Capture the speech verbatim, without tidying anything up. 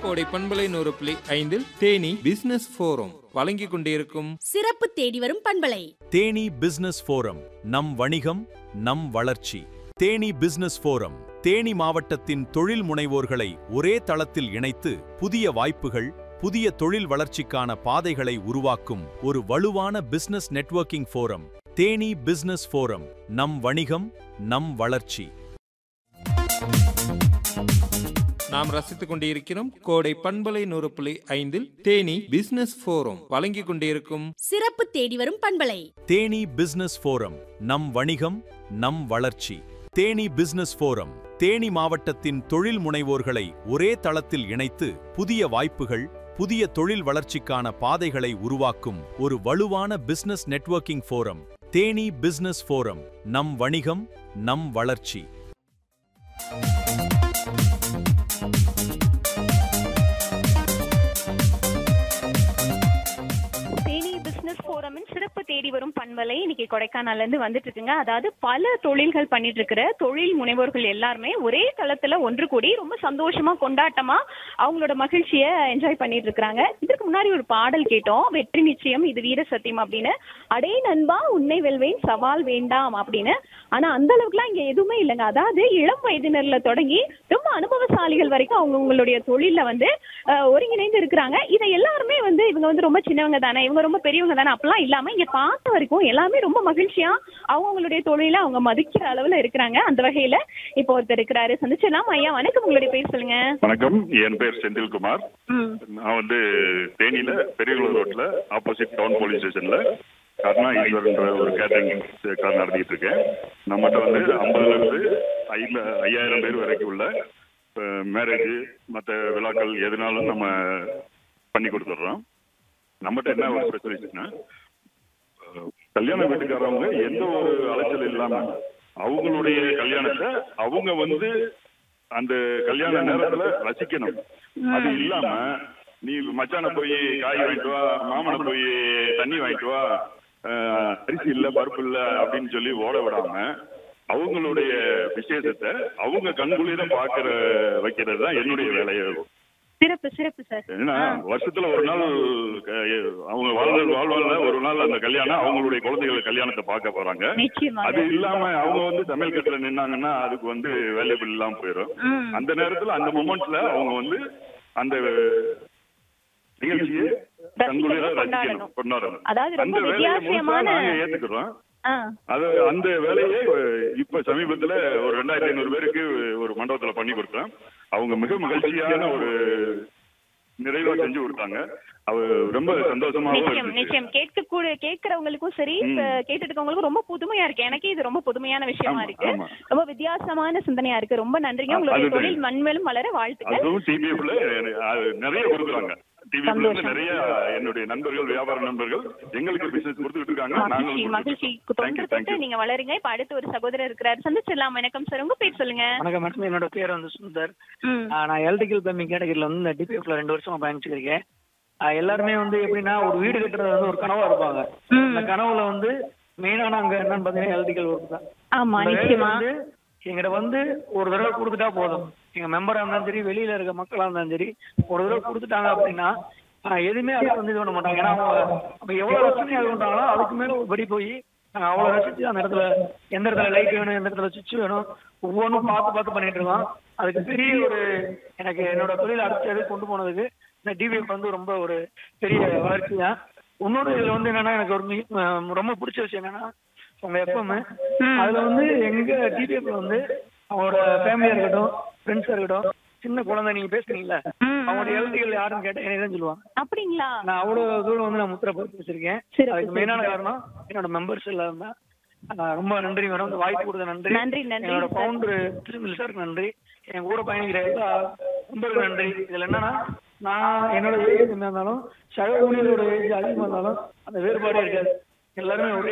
கோடை பண்பலை நூறு புள்ளி ஐந்தில் தேனி பிசினஸ் ஃபோரம் வழங்கிக் கொண்டிருக்கும் சிறப்பு தேடி வரும் பண்பலை. தேனி பிசினஸ் ஃபோரம், நம் வணிகம் நம் வளர்ச்சி. தேனி பிசினஸ் ஃபோரம் தேனி மாவட்டத்தின் தொழில் முனைவோர்களை ஒரே தளத்தில் இணைத்து புதிய வாய்ப்புகள், புதிய தொழில் வளர்ச்சிக்கான பாதைகளை உருவாக்கும் ஒரு வலுவான business networking forum. Theni business forum, நம் வணிகம் நம் வளர்ச்சி. நாம் ரசித்துக் கொண்டிருக்கிறோம் கோடை பண்பலை நூறு புள்ளி ஐந்தில் தேனி பிசினஸ் ஃபோரம் வழங்கிக் கொண்டிருக்கும் சிறப்பு தேடி வரும் பண்பலை. தேனி பிசினஸ் ஃபோரம், நம் வணிகம் நம் வளர்ச்சி. தேனி பிசினஸ் ஃபோரம் தேனி மாவட்டத்தின் தொழில் முனைவோர்களை ஒரே தளத்தில் இணைத்து புதிய வாய்ப்புகள், புதிய தொழில் வளர்ச்சிக்கான பாதைகளை உருவாக்கும் ஒரு வலுவான business networking forum. Theni business forum, நம் வணிகம் நம் வளர்ச்சி. சிறப்பு தேடி வரும் பண்பலை இன்னைக்கு கொடைக்கானல்ல இருந்து வந்துட்டு இருக்குங்க. அதாவது பல தொழில்கள் பண்ணிட்டு இருக்கிற தொழில் முனைவோர்கள் எல்லாருமே ஒரே தளத்துல ஒன்று கூடி ரொம்ப சந்தோஷமா கொண்டாட்டமா அவங்களோட மகிழ்ச்சியை என்ஜாய் பண்ணிட்டு இருக்காங்க. இதுக்கு முன்னாடி ஒரு பாடல் கேட்டோம், வெற்றி நிச்சயம் இது வீர சத்தியம் அப்படின்னு. அடே நண்பா உன்னை வெல்வேன் சவால் வேண்டாம் அப்படின்னு. ஆனா அந்த அளவுக்குலாம் இங்க எதுவுமே இல்லைங்க. அதாவது இளம் வயதினர்ல தொடங்கி ரொம்ப அனுபவசாலிகள் வரைக்கும் அவங்க உங்களுடைய தொழில வந்து ஒருங்கிணைந்து இருக்கிறாங்க. இதை எல்லாருமே வந்து இவங்க வந்து ரொம்ப சின்னவங்க தானே, இவங்க ரொம்ப பெரியவங்க தானே அப்படிலாம் இல்லாம இங்க பார்த்த வரைக்கும் எல்லாமே ரொம்ப மகிழ்ச்சியா அவங்களுடைய தொழில அவங்க மதிக்கிற அளவுல இருக்கிறாங்க. அந்த வகையில இப்போ ஒருத்தர் இருக்கிறாரு, சந்திச்சலாம். ஐயா வணக்கம், உங்களுடைய பேர் சொல்லுங்க. வணக்கம், என் பேர் செந்தில்குமார். நான் வந்து தேனியில பெரியகுளம் ரோட்ல ஆப்போசிட் டவுன் போலீஸ் ஸ்டேஷன்ல கருணா ஈஸ்வரன்ற ஒரு கேட்டரிங் கார் நடத்திட்டு இருக்கேன். நம்மகிட்ட வந்து ஐம்பதுல இருந்து ஐயாயிரம் பேர் வரைக்கும் உள்ள மேரேஜ் மற்ற விழாக்கள் எதுனாலும் நம்ம பண்ணி கொடுத்துட்றோம். நம்மகிட்ட என்ன ஒரு ஸ்பெஷலிஸ்ட்னா, கல்யாண வீட்டுக்காரவங்க எந்த ஒரு அலைச்சல் இல்லாம அவங்களுடைய கல்யாணத்தை அவங்க வந்து அந்த கல்யாண நேரத்துல ரசிக்கணும். அது இல்லாம நீ மச்சான போய் காய் வாங்கிட்டு வா, மாமனை போய் தண்ணி வாங்கிட்டு வா, அரிசி இல்ல பருப்பு இல்ல அப்படின்னு சொல்லி ஓட விடாம அவங்களுடைய விசேஷத்தை அவங்க கண்குளிர பாக்குற வைக்கிறது தான் என்னுடைய வேலையை. சிறப்பு சிறப்பு சார். ஏன்னா வருஷத்துல ஒரு நாள் அவங்க வாழ்ந்த வாழ்வாழ்ல ஒரு நாள் அந்த கல்யாணம் அவங்களுடைய குழந்தைகள் கல்யாணத்தை பார்க்க போறாங்க. அது இல்லாம அவங்க வந்து சமையல் கட்டுல நின்னாங்கன்னா அதுக்கு வந்து வேல்யூபிள் இல்லாம போயிடும். அந்த நேரத்துல அந்த மொமெண்ட்ல அவங்க வந்து அந்த நிகழ்ச்சியை கண்குளிர ரசிக்கணும், கொண்டாடணும். அந்த வேலையை நாங்க ஏத்துக்கிறோம். அது அந்த வேலையை இப்ப சமீபத்துல ஒரு ரெண்டாயிரத்தி ஐநூறு பேருக்கு ஒரு மண்டபத்துல பண்ணி கொடுத்தோம். அவங்க மிக மகிழ்ச்சியான ஒரு நிறைவா செஞ்சு கொடுத்தாங்க. அவ ரொம்ப சந்தோஷமாவும் நிச்சயம் கேட்க கூட கேட்கறவங்களுக்கும் சரி, கேட்டுட்டு இருக்கவங்களுக்கும் ரொம்ப புதுமையா இருக்கு. எனக்கே இது ரொம்ப புதுமையான விஷயமா இருக்கு, ரொம்ப வித்தியாசமான சிந்தனையா இருக்கு. ரொம்ப நன்றிங்க. உங்களுடைய தொழில் மண்மேலும் வளர வாழ்த்துக்கள். நிறைய கொடுக்குறாங்க. நிறைய என்னுடைய நண்பர்கள், வியாபார நண்பர்கள் எங்களுக்கு பிசினஸ் கொடுத்துட்டு இருக்காங்க. மகிழ்ச்சி தொன்று நீங்க வளருங்க. இப்ப அடுத்து ஒரு சகோதரர் இருக்கிறார், சந்திச்சிடலாம். வணக்கம் சார், உங்க பேர் சொல்லுங்க. வணக்கம் மேடம், என்னோட பேர் வந்து சுந்தர். நான் எலக்ட்ரிக்கல் பிளம்பிங் கேட்டகரியில வந்து இந்த டிபிஎஃப்ல ரெண்டு வருஷமா பயணிச்சிருக்கேன். எல்லாருமே வந்து எப்படின்னா ஒரு வீடு கட்டுறது வந்து ஒரு கனவா இருப்பாங்க. அந்த கனவுல வந்து மெயினான அங்க என்னன்னு பாத்தீங்கன்னா எலக்ட்ரிக்கல் ஒர்க் தான். ஆமா, நிச்சயமா. எங்கிட்ட வந்து ஒரு தடவை கொடுத்துட்டா போதும். எங்க மெம்பரா இருந்தாலும் சரி, வெளியில இருக்க மக்களா இருந்தாலும் சரி, ஒரு தடவை கொடுத்துட்டாங்க அப்படின்னா எதுவுமே அதை வந்து இது பண்ண மாட்டாங்க. ஏன்னா அவங்க எவ்வளவு ரசனையா கொண்டாங்களோ அதுக்கு மேல ஒரு படி போய் நாங்க அவ்வளவு ரசிச்சு அந்த இடத்துல எந்த இடத்துல லைட் வேணும், எந்த இடத்துல சுவிட்ச் வேணும், ஒவ்வொன்றும் பார்த்து பார்த்து பண்ணிட்டு இருக்கோம். அதுக்கு பெரிய ஒரு எனக்கு என்னோட தொழில் அடுத்தது கொண்டு போனதுக்கு இந்த டிவிஎஃப் வந்து ரொம்ப ஒரு பெரிய வளர்ச்சி தான். இன்னொரு இதுல வந்து என்னன்னா எனக்கு ஒரு ரொம்ப பிடிச்ச விஷயம் என்னன்னா உங்க எப்பவுமே அதுல வந்து எங்க டிடிஎஃப்ல வந்து அவங்களோட ஃபேமிலியா இருக்கட்டும், ஃப்ரெண்ட்ஸா இருக்கட்டும், சின்ன குழந்தை நீங்க பேசுறீங்கல்ல அவங்களோட எலக்ட்ரிக்கல் யாருன்னு கேட்டா என்ன சொல்லுவாங்க. அப்படிங்களா? நான் அவ்வளவு தூரம் வந்து நான் முத்திர பதிவு வச்சிருக்கேன். அதுக்கு மெயினான காரணம் என்னோட மெம்பர்ஸ் எல்லாம் தான். ரொம்ப நன்றி மேடம், இந்த வாய்ப்பு கொடுத்த நன்றி. என்னோட ஃபவுண்டர் திருமில் சாருக்கு நன்றி. என் கூட பயணிக்கிற எல்லா நண்பர்களுக்கு நன்றி. இதுல என்னன்னா நான் என்னோட ஏஜ் என்ன இருந்தாலும் சக ஊழியர்களோட ஏஜ் அதிகமா இருந்தாலும் அந்த வேறுபாடே இருக்காது. எல்லாருமே ஒரே